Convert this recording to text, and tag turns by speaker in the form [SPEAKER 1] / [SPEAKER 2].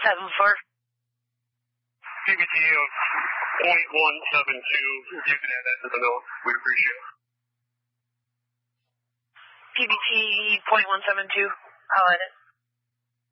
[SPEAKER 1] PBT of .172. You can add that to the note. We appreciate it.
[SPEAKER 2] PBT .172. I'll add it.